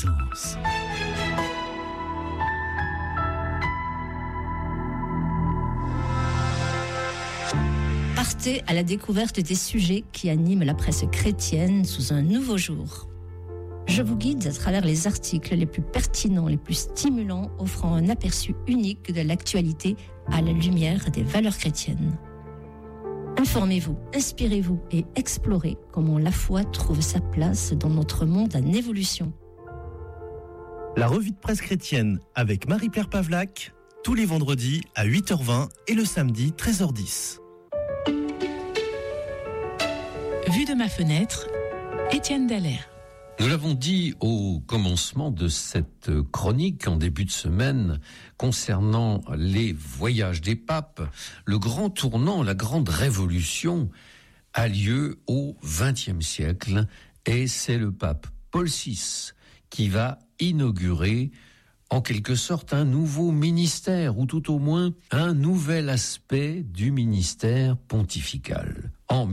présence. Partez à la découverte des sujets qui animent la presse chrétienne sous un nouveau jour. Je vous guide à travers les articles les plus pertinents, les plus stimulants, offrant un aperçu unique de l'actualité à la lumière des valeurs chrétiennes. Informez-vous, inspirez-vous et explorez comment la foi trouve sa place dans notre monde en évolution. La revue de presse chrétienne avec Marie-Pierre Pavlac, tous les vendredis à 8h20 et le samedi 13h10. Vue de ma fenêtre, Étienne Dallaire. Nous l'avons dit au commencement de cette chronique en début de semaine concernant les voyages des papes, le grand tournant, la grande révolution a lieu au XXe siècle et c'est le pape Paul VI qui va inaugurer en quelque sorte un nouveau ministère ou tout au moins un nouvel aspect du ministère pontifical. En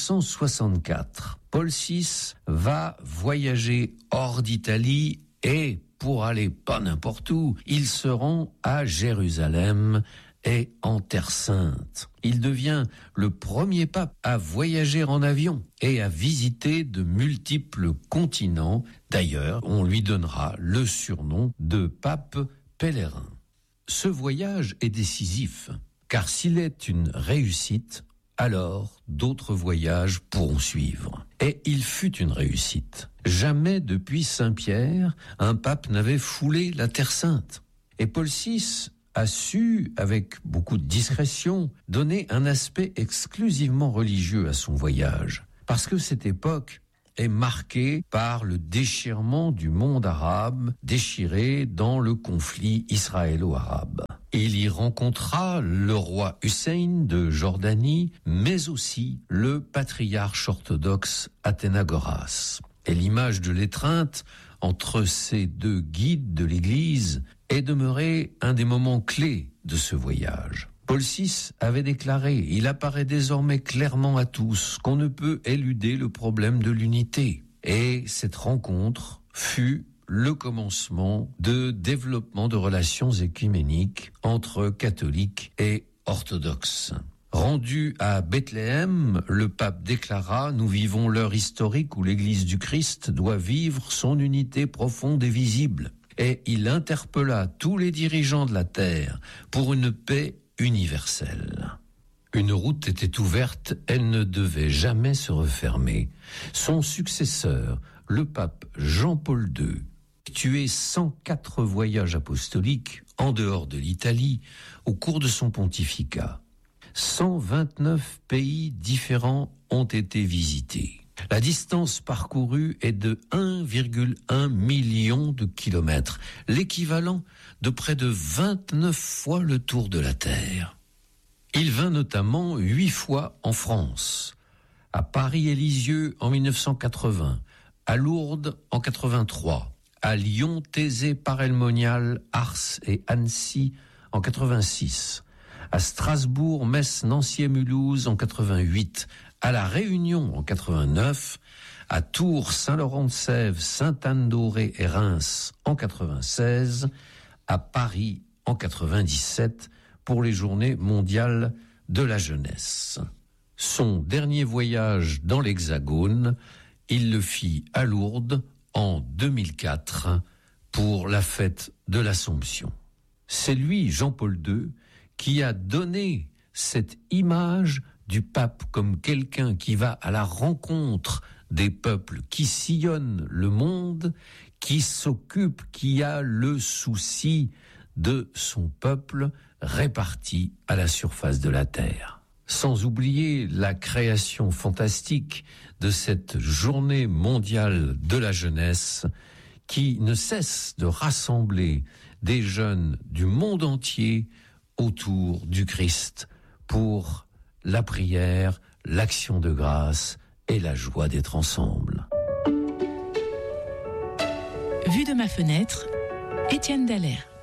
1964, Paul VI va voyager hors d'Italie et pour aller pas n'importe où, il se rend à Jérusalem et en Terre Sainte. Il devient le premier pape à voyager en avion et à visiter de multiples continents. D'ailleurs, on lui donnera le surnom de pape pèlerin. Ce voyage est décisif, car s'il est une réussite, alors d'autres voyages pourront suivre. Et il fut une réussite. Jamais depuis Saint-Pierre, un pape n'avait foulé la Terre Sainte. Et Paul VI a su, avec beaucoup de discrétion, donner un aspect exclusivement religieux à son voyage. Parce que cette époque est marquée par le déchirement du monde arabe, déchiré dans le conflit israélo-arabe. Il y rencontra le roi Hussein de Jordanie, mais aussi le patriarche orthodoxe Athénagoras. Et l'image de l'étreinte entre ces deux guides de l'Église est demeurée un des moments clés de ce voyage. Paul VI avait déclaré « Il apparaît désormais clairement à tous qu'on ne peut éluder le problème de l'unité ». Et cette rencontre fut le commencement de développement de relations œcuméniques entre catholiques et orthodoxes. Rendu à Bethléem, le pape déclara « Nous vivons l'heure historique où l'Église du Christ doit vivre son unité profonde et visible ». Et il interpella tous les dirigeants de la terre pour une paix universelle. Une route était ouverte, elle ne devait jamais se refermer. Son successeur, le pape Jean-Paul II, effectué 104 voyages apostoliques en dehors de l'Italie au cours de son pontificat. 129 pays différents ont été visités. La distance parcourue est de 1,1 million de kilomètres, l'équivalent de près de 29 fois le tour de la Terre. Il vint notamment 8 fois en France, à Paris et Lisieux en 1980, à Lourdes en 83, à Lyon, Thésée, Parelmonial, Ars et Annecy en 86, à Strasbourg, Metz, Nancy et Mulhouse en 88, à La Réunion en 89, à Tours, Saint-Laurent-de-Sèvres, Sainte-Anne-d'Auray et Reims en 96, à Paris en 97 pour les Journées mondiales de la jeunesse. Son dernier voyage dans l'Hexagone, il le fit à Lourdes en 2004 pour la fête de l'Assomption. C'est lui, Jean-Paul II, qui a donné cette image du pape comme quelqu'un qui va à la rencontre des peuples, qui sillonne le monde, qui s'occupe, qui a le souci de son peuple réparti à la surface de la terre. Sans oublier la création fantastique de cette journée mondiale de la jeunesse qui ne cesse de rassembler des jeunes du monde entier autour du Christ pour la prière, l'action de grâce et la joie d'être ensemble. Vue de ma fenêtre, Étienne Dallaire.